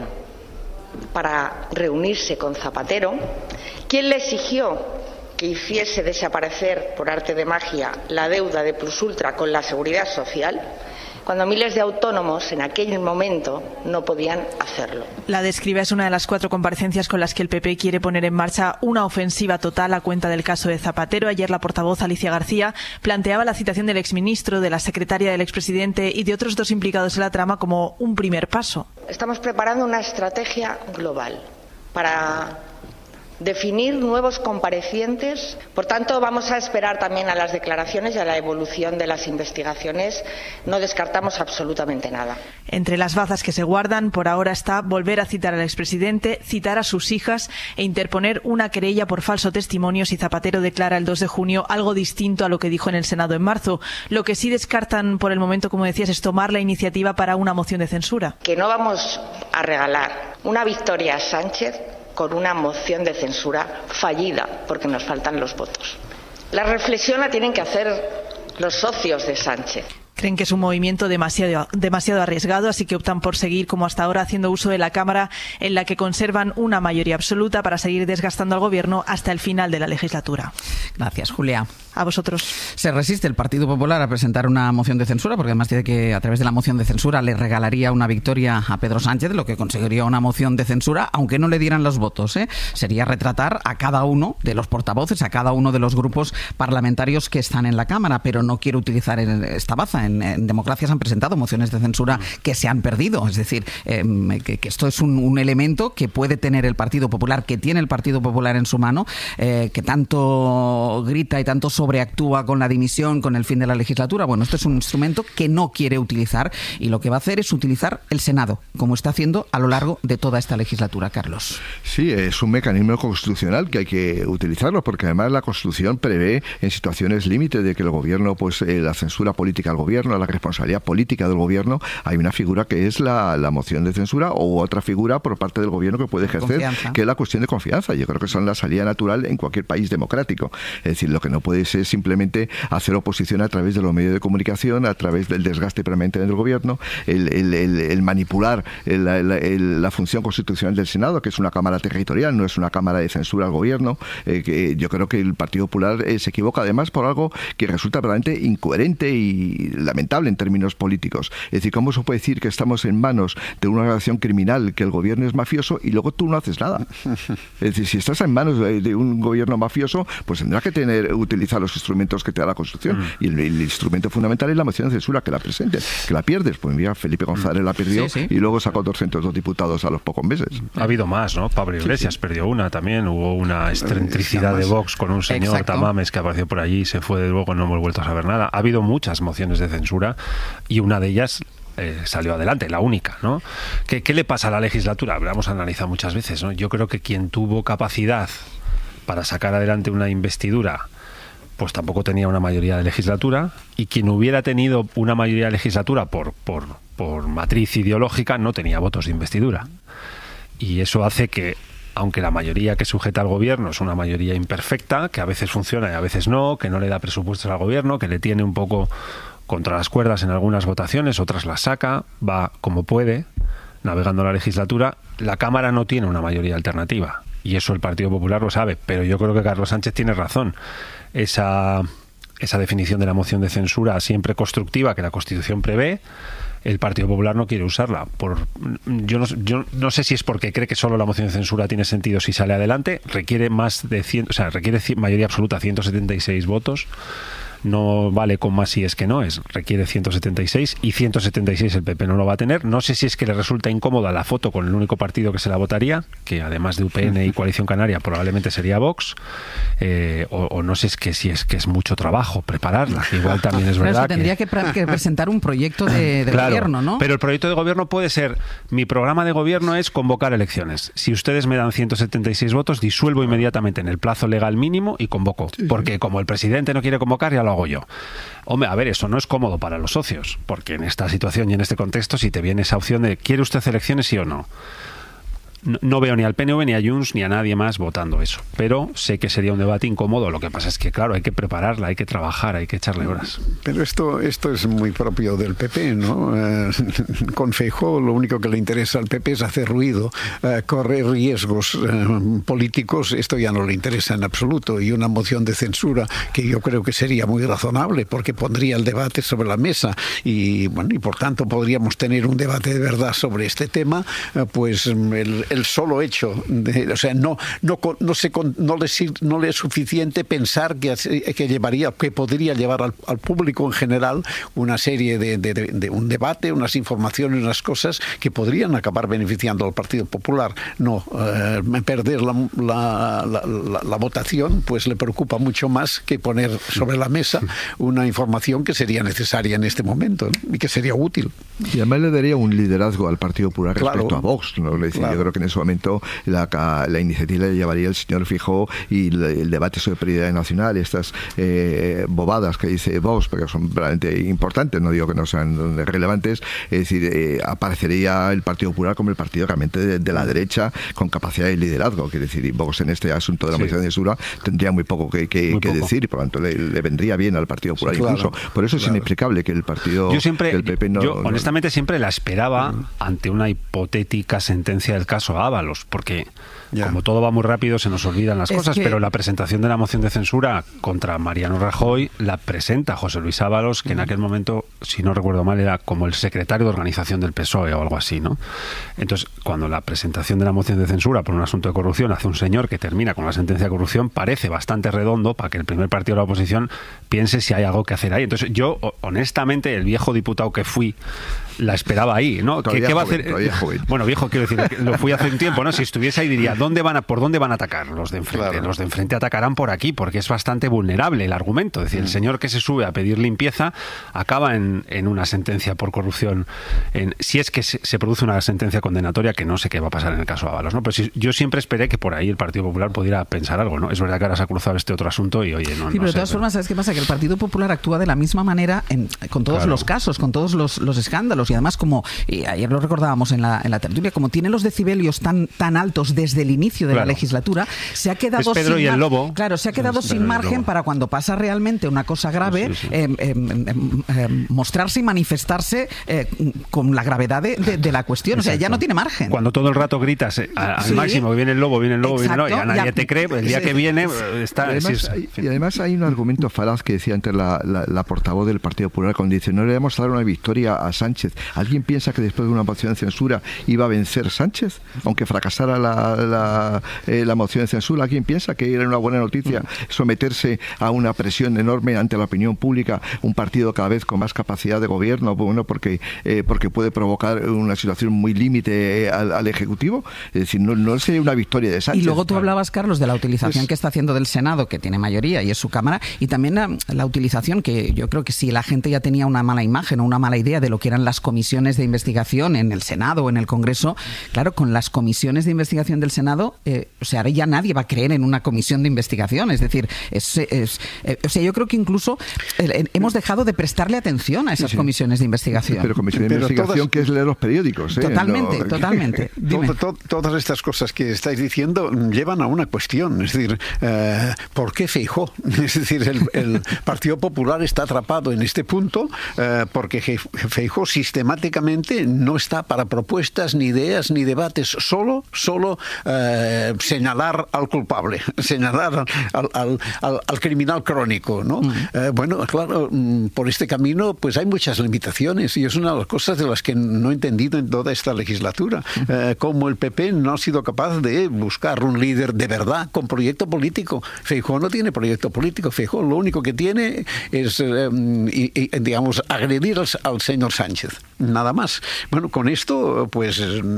para reunirse con Zapatero, quién le exigió que hiciese desaparecer por arte de magia la deuda de Plus Ultra con la Seguridad Social, cuando miles de autónomos en aquel momento no podían hacerlo. La de Escrivá es una de las cuatro comparecencias con las que el P P quiere poner en marcha una ofensiva total a cuenta del caso de Zapatero. Ayer la portavoz Alicia García planteaba la citación del exministro, de la secretaria del expresidente y de otros dos implicados en la trama como un primer paso. Estamos preparando una estrategia global para definir nuevos comparecientes. Por tanto, vamos a esperar también a las declaraciones y a la evolución de las investigaciones. No descartamos absolutamente nada. Entre las bazas que se guardan, por ahora está volver a citar al expresidente, citar a sus hijas e interponer una querella por falso testimonio si Zapatero declara el dos de junio algo distinto a lo que dijo en el Senado en marzo. Lo que sí descartan por el momento, como decías, es tomar la iniciativa para una moción de censura. Que no vamos a regalar una victoria a Sánchez con una moción de censura fallida, porque nos faltan los votos. La reflexión la tienen que hacer los socios de Sánchez. Creen que es un movimiento demasiado, demasiado arriesgado, así que optan por seguir como hasta ahora, haciendo uso de la Cámara en la que conservan una mayoría absoluta para seguir desgastando al Gobierno hasta el final de la legislatura. Gracias, Julia. A vosotros. Se resiste el Partido Popular a presentar una moción de censura, porque además dice que a través de la moción de censura le regalaría una victoria a Pedro Sánchez, lo que conseguiría una moción de censura, aunque no le dieran los votos, ¿eh? Sería retratar a cada uno de los portavoces, a cada uno de los grupos parlamentarios que están en la Cámara, pero no quiero utilizar esta baza. En, en democracia se han presentado mociones de censura que se han perdido, es decir, eh, que, que esto es un, un elemento que puede tener el Partido Popular, que tiene el Partido Popular en su mano, eh, que tanto grita y tanto sobreactúa con la dimisión, con el fin de la legislatura. Bueno, esto es un instrumento que no quiere utilizar y lo que va a hacer es utilizar el Senado, como está haciendo a lo largo de toda esta legislatura, Carlos. Sí, es un mecanismo constitucional que hay que utilizarlo, porque además la Constitución prevé en situaciones límite de que el gobierno, pues eh, la censura política al gobierno, la responsabilidad política del gobierno, hay una figura que es la, la moción de censura o otra figura por parte del gobierno que puede ejercer, confianza. Que es la cuestión de confianza. Yo creo que son la salida natural en cualquier país democrático. Es decir, lo que no puede ser simplemente hacer oposición a través de los medios de comunicación, a través del desgaste permanente del gobierno, el, el, el, el manipular el, el, el, la función constitucional del Senado, que es una cámara territorial, no es una cámara de censura al gobierno. Eh, que yo creo que el Partido Popular eh, se equivoca además por algo que resulta verdaderamente incoherente y lamentable en términos políticos. Es decir, ¿cómo se puede decir que estamos en manos de una organización criminal, que el gobierno es mafioso y luego tú no haces nada? Es decir, si estás en manos de, de un gobierno mafioso, pues tendrás que tener utilizar los instrumentos que te da la Constitución. Mm. Y el, el instrumento fundamental es la moción de censura, que la presente. Que la pierdes, pues mira, Felipe González la perdió, sí, sí. Y luego sacó doscientos dos diputados a los pocos meses. Ha habido más, ¿no? Pablo Iglesias sí, sí. perdió una también. Hubo una excentricidad de Vox con un señor Exacto. Tamames que apareció por allí y se fue de luego, no hemos vuelto a saber nada. Ha habido muchas mociones de censura y una de ellas Eh, salió adelante, la única, ¿no? ¿Qué, ¿Qué le pasa a la legislatura? Lo hemos analizado muchas veces, ¿no? Yo creo que quien tuvo capacidad para sacar adelante una investidura, pues tampoco tenía una mayoría de legislatura, y quien hubiera tenido una mayoría de legislatura por, por, por matriz ideológica no tenía votos de investidura. Y eso hace que, aunque la mayoría que sujeta al gobierno es una mayoría imperfecta, que a veces funciona y a veces no, que no le da presupuestos al gobierno, que le tiene un poco contra las cuerdas en algunas votaciones, otras las saca, va como puede, navegando la legislatura, la Cámara no tiene una mayoría alternativa. Y eso el Partido Popular lo sabe. Pero yo creo que Carlos Sánchez tiene razón. Esa, esa definición de la moción de censura siempre constructiva que la Constitución prevé, el Partido Popular no quiere usarla. Por, yo, no, yo no sé si es porque cree que solo la moción de censura tiene sentido si sale adelante. Requiere más de cien, o sea, requiere mayoría absoluta, ciento setenta y seis votos. No vale con más si es que no, es requiere ciento setenta y seis y ciento setenta y seis el P P no lo va a tener. No sé si es que le resulta incómoda la foto con el único partido que se la votaría, que además de U P N y Coalición Canaria probablemente sería Vox, eh, o, o no sé es que si es que es mucho trabajo prepararla. Igual también es verdad. Pero tendría que, que, que presentar un proyecto de, de claro, gobierno, ¿no? Pero el proyecto de gobierno puede ser: mi programa de gobierno es convocar elecciones. Si ustedes me dan ciento setenta y seis votos, disuelvo inmediatamente en el plazo legal mínimo y convoco. Sí. Porque como el presidente no quiere convocar, ya lo hago yo. Hombre, a ver, eso no es cómodo para los socios, porque en esta situación y en este contexto, si te viene esa opción de ¿quiere usted elecciones sí o no? No, no veo ni al P N V ni a Junts ni a nadie más votando eso, pero sé que sería un debate incómodo. Lo que pasa es que, claro, hay que prepararla, hay que trabajar, hay que echarle horas. Pero esto esto es muy propio del P P, ¿no? Eh, con Feijóo lo único que le interesa al P P es hacer ruido, eh, correr riesgos eh, políticos. Esto ya no le interesa en absoluto, y una moción de censura que yo creo que sería muy razonable, porque pondría el debate sobre la mesa y, bueno, y por tanto podríamos tener un debate de verdad sobre este tema, eh, pues el el solo hecho de, o sea, no no no se no le no le es suficiente pensar que, que llevaría que podría llevar al, al público en general una serie de, de, de, de un debate, unas informaciones, unas cosas que podrían acabar beneficiando al Partido Popular. No eh, perder la, la, la, la, la votación, pues le preocupa mucho más que poner sobre la mesa una información que sería necesaria en este momento, ¿no? Y que sería útil. Y además le daría un liderazgo al Partido Popular claro, respecto a Vox, ¿no? Le decía, claro. Yo creo que en ese momento la, la iniciativa la llevaría el señor Feijóo, y el, el debate sobre prioridad nacional, estas eh, bobadas que dice Vox, porque son realmente importantes, no digo que no sean relevantes, es decir, eh, aparecería el Partido Popular como el partido realmente de, de la derecha con capacidad de liderazgo. Quiere decir, y Vox en este asunto de la moción sí. de censura tendría muy poco que, que, muy que poco. decir, y por lo tanto le, le vendría bien al Partido Popular, sí, claro, incluso. Por eso claro. es inexplicable que el partido yo siempre, que el P P no... Yo honestamente no, siempre la esperaba mm. ante una hipotética sentencia del caso caso Ábalos, porque ya. como todo va muy rápido se nos olvidan las es cosas, que... pero la presentación de la moción de censura contra Mariano Rajoy la presenta José Luis Ábalos, que uh-huh. en aquel momento, si no recuerdo mal, era como el secretario de organización del P S O E o algo así, ¿no? Entonces, cuando la presentación de la moción de censura por un asunto de corrupción hace un señor que termina con la sentencia de corrupción, parece bastante redondo para que el primer partido de la oposición piense si hay algo que hacer ahí. Entonces, yo, honestamente, el viejo diputado que fui, la esperaba ahí, ¿no? ¿Qué, ¿qué va joven, a hacer? Bueno, viejo, quiero decir, lo fui hace un tiempo, ¿no? Si estuviese ahí diría, ¿dónde van a, ¿por dónde van a atacar los de enfrente? Claro. Los de enfrente atacarán por aquí, porque es bastante vulnerable el argumento. Es decir, mm. el señor que se sube a pedir limpieza acaba en, en una sentencia por corrupción. En, si es que se, se produce una sentencia condenatoria, que no sé qué va a pasar en el caso Ábalos, ¿no? Pero si, yo siempre esperé que por ahí el Partido Popular pudiera pensar algo, ¿no? Es verdad que ahora se ha cruzado este otro asunto y, oye, no, sí, no pero de sé, todas pero... formas, ¿sabes qué pasa? Que el Partido Popular actúa de la misma manera en, con todos claro. los casos, con todos los, los escándalos, y además, como y ayer lo recordábamos en la, en la tertulia, como tiene los decibelios tan, tan altos desde el inicio de claro. la legislatura, se ha quedado es Pedro sin y el Lobo. Claro, se ha quedado es sin margen para cuando pasa realmente una cosa grave, sí, sí, sí. Eh, eh, eh, eh, mostrarse y manifestarse eh, con la gravedad de, de, de la cuestión. Exacto. O sea, ya no tiene margen. Cuando todo el rato gritas eh, al sí. máximo que viene el lobo, viene el lobo, Exacto. viene el lobo, y a nadie ya, te cree, el día sí. que viene está... Y además, sí, hay, y además hay un argumento falaz que decía antes la, la, la portavoz del Partido Popular cuando dice, no le vamos a dar una victoria a Sánchez. ¿Alguien piensa que después de una moción de censura iba a vencer Sánchez? Aunque fracasara la, la, eh, la moción de censura, ¿alguien piensa que era una buena noticia someterse a una presión enorme ante la opinión pública, un partido cada vez con más capacidad de gobierno, bueno, porque, eh, porque puede provocar una situación muy límite eh, al, al Ejecutivo? Es decir, no, no sería una victoria de Sánchez. Y luego tú hablabas, Carlos, de la utilización pues, que está haciendo del Senado, que tiene mayoría y es su Cámara, y también la, la utilización que yo creo que si la gente ya tenía una mala imagen o una mala idea de lo que eran las comisiones de investigación en el Senado o en el Congreso, claro, con las comisiones de investigación del Senado, eh, o sea, ahora ya nadie va a creer en una comisión de investigación, es decir, es, es, eh, o sea, yo creo que incluso eh, hemos dejado de prestarle atención a esas sí, sí. comisiones de investigación. Pero comisión de pero investigación todas, que es leer los periódicos. ¿eh? Totalmente, no, totalmente. Todo, todo, todas estas cosas que estáis diciendo llevan a una cuestión, es decir, eh, ¿por qué Feijóo? Es decir, el, el Partido Popular está atrapado en este punto eh, porque Feijóo sistemáticamente no está para propuestas, ni ideas, ni debates, solo, solo eh, señalar al culpable, señalar al, al, al, al criminal crónico, ¿no? Mm. Eh, bueno, claro, por este camino pues hay muchas limitaciones y es una de las cosas de las que no he entendido en toda esta legislatura, eh, como el P P no ha sido capaz de buscar un líder de verdad con proyecto político. Feijóo no tiene proyecto político, Feijóo lo único que tiene es, eh, y, y, digamos, agredir al, al señor Sánchez, nada más. Bueno, con esto pues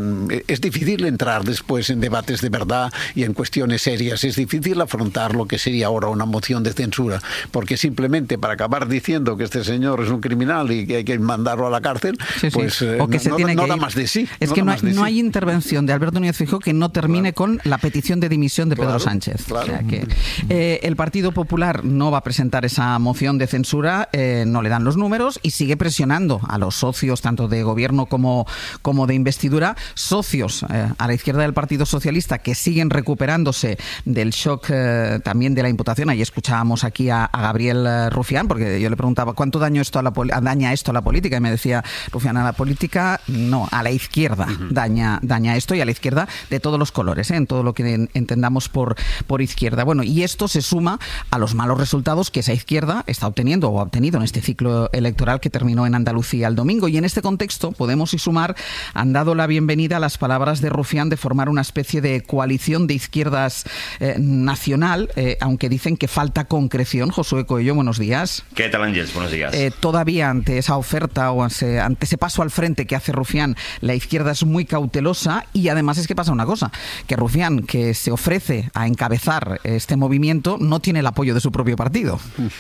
es difícil entrar después en debates de verdad y en cuestiones serias, es difícil afrontar lo que sería ahora una moción de censura, porque simplemente para acabar diciendo que este señor es un criminal y que hay que mandarlo a la cárcel, sí, pues sí. O que no, se tiene no, que no da ir. más de sí. Es no que no hay, no sí. hay intervención de Alberto Núñez Feijóo que no termine claro. con la petición de dimisión de Pedro claro, Sánchez. Claro. O sea que, eh, el Partido Popular no va a presentar esa moción de censura, eh, no le dan los números y sigue presionando a los socios, tanto de gobierno como, como de investidura, socios eh, a la izquierda del Partido Socialista que siguen recuperándose del shock eh, también de la imputación. Ahí escuchábamos aquí a, a Gabriel eh, Rufián, porque yo le preguntaba ¿cuánto daño esto a la, daña esto a la política? Y me decía Rufián, a la política no, a la izquierda uh-huh. daña, daña esto, y a la izquierda de todos los colores, ¿eh? en todo lo que en, entendamos por, por izquierda. Bueno, y esto se suma a los malos resultados que esa izquierda está obteniendo o ha obtenido en este ciclo electoral que terminó en Andalucía el domingo. Y en este contexto, Podemos y Sumar han dado la bienvenida a las palabras de Rufián de formar una especie de coalición de izquierdas eh, nacional, eh, aunque dicen que falta concreción. Josué Coello, buenos días. ¿Qué tal, Ángels? Buenos días. Eh, todavía ante esa oferta o ante, ante ese paso al frente que hace Rufián, la izquierda es muy cautelosa, y además es que pasa una cosa, que Rufián, que se ofrece a encabezar este movimiento, no tiene el apoyo de su propio partido.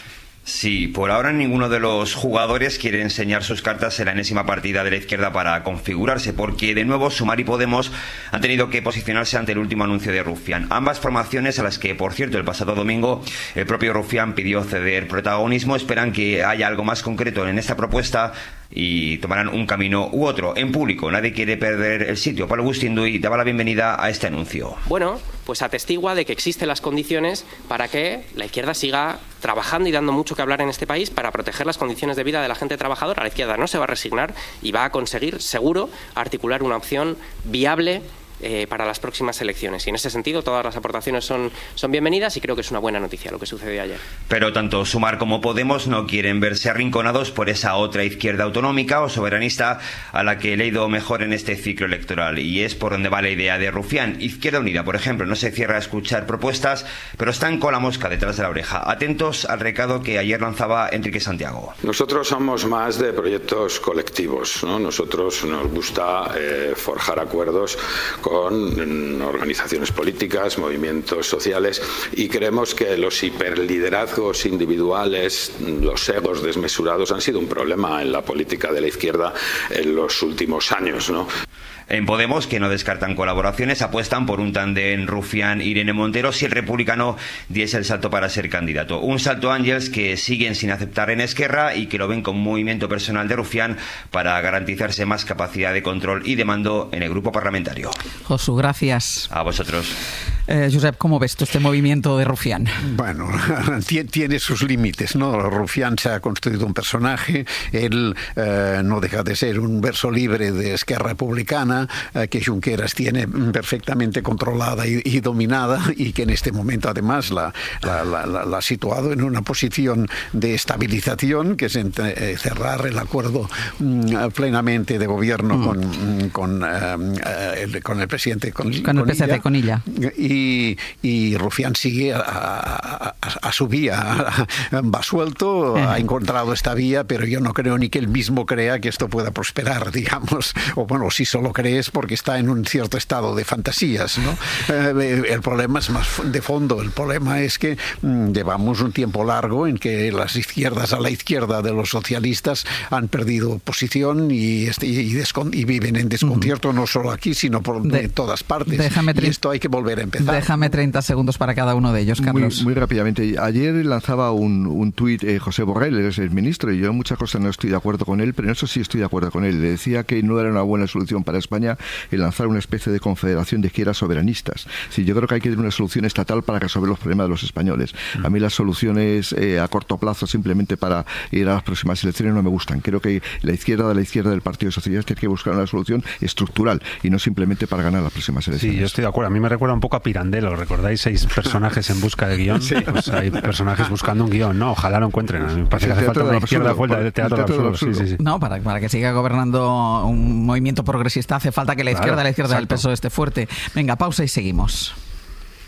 Sí, por ahora ninguno de los jugadores quiere enseñar sus cartas en la enésima partida de la izquierda para configurarse, porque de nuevo Sumar y Podemos han tenido que posicionarse ante el último anuncio de Rufián. Ambas formaciones, a las que por cierto el pasado domingo el propio Rufián pidió ceder protagonismo, esperan que haya algo más concreto en esta propuesta y tomarán un camino u otro. En público nadie quiere perder el sitio. Pablo Bustinduy daba la bienvenida a este anuncio. Bueno, pues atestigua de que existen las condiciones para que la izquierda siga trabajando y dando mucho que hablar en este país para proteger las condiciones de vida de la gente trabajadora. La izquierda no se va a resignar y va a conseguir, seguro, articular una opción viable eh, para las próximas elecciones. Y en ese sentido todas las aportaciones son, son bienvenidas y creo que es una buena noticia lo que sucedió ayer. Pero tanto Sumar como Podemos no quieren verse arrinconados por esa otra izquierda autonómica o soberanista a la que le ha ido mejor en este ciclo electoral, y es por donde va la idea de Rufián. Izquierda Unida, por ejemplo, no se cierra a escuchar propuestas, pero están con la mosca detrás de la oreja. Atentos al recado que ayer lanzaba Enrique Santiago. Nosotros somos más de proyectos colectivos, ¿no? Nosotros nos gusta eh, forjar acuerdos con organizaciones políticas, movimientos sociales, y creemos que los hiperliderazgos individuales, los egos desmesurados han sido un problema en la política de la izquierda en los últimos años, ¿no? En Podemos, que no descartan colaboraciones, apuestan por un tándem Rufián-Irene Montero si el republicano diese el salto para ser candidato. Un salto, Ángels, que siguen sin aceptar en Esquerra y que lo ven como un movimiento personal de Rufián para garantizarse más capacidad de control y de mando en el grupo parlamentario. Josu, gracias. A vosotros. Eh, Josep, ¿cómo ves tú este movimiento de Rufián? Bueno, tiene sus límites, ¿no? Rufián se ha construido un personaje, él eh, no deja de ser un verso libre de Esquerra Republicana, eh, que Junqueras tiene perfectamente controlada y, y dominada, y que en este momento además la, la, la, la, la ha situado en una posición de estabilización, que es entre, eh, cerrar el acuerdo mm, plenamente de gobierno mm. con, con, eh, el, con el presidente con, con el P S C, con ella. Y Y, y Rufián sigue a, a, a, a su vía, va suelto, ha encontrado esta vía, pero yo no creo ni que él mismo crea que esto pueda prosperar, digamos, o bueno, si solo crees porque está en un cierto estado de fantasías, ¿no? Eh, el problema es más de fondo, el problema es que mmm, llevamos un tiempo largo en que las izquierdas a la izquierda de los socialistas han perdido posición y, este, y, descon, y viven en desconcierto, uh-huh. no solo aquí, sino por de, todas partes. Y esto hay que volver a empezar. Déjame treinta segundos para cada uno de ellos, Carlos. Muy, muy rápidamente. Ayer lanzaba un, un tuit eh, José Borrell, es el ministro, y yo en muchas cosas no estoy de acuerdo con él, pero en eso sí estoy de acuerdo con él. Le decía que no era una buena solución para España el lanzar una especie de confederación de izquierdas soberanistas. Sí, yo creo que hay que tener una solución estatal para resolver los problemas de los españoles. A mí las soluciones eh, a corto plazo simplemente para ir a las próximas elecciones no me gustan. Creo que la izquierda de la izquierda del Partido Socialista tiene que buscar una solución estructural y no simplemente para ganar las próximas elecciones. Sí, yo estoy de acuerdo. A mí me recuerda un poco a Pirandello. ¿Recordáis seis personajes en busca de guión? Sí. Pues hay personajes buscando un guión, ¿no? Ojalá lo encuentren. A mí me parece que hace falta una izquierda vuelta del teatro del absurdo. absurdo. Sí, sí, sí. No, para, para que siga gobernando un movimiento progresista hace falta que la izquierda, claro, la izquierda exacto. del P S O E esté fuerte. Venga, pausa y seguimos.